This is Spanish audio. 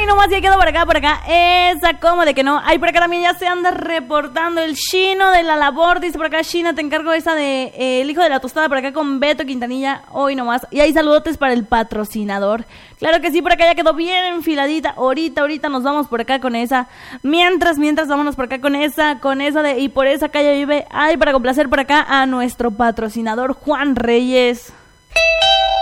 nomás ya quedó por acá, esa como de que no. Ay, por acá también ya se anda reportando el Chino de la labor, dice por acá, China, te encargo esa de el hijo de la tostada por acá con Beto Quintanilla, hoy nomás. Y ahí saludotes para el patrocinador. Claro que sí, por acá ya quedó bien enfiladita. Ahorita nos vamos por acá con esa. Mientras vámonos por acá con esa de y por esa calle vive. Ay, para complacer por acá a nuestro patrocinador Juan Reyes.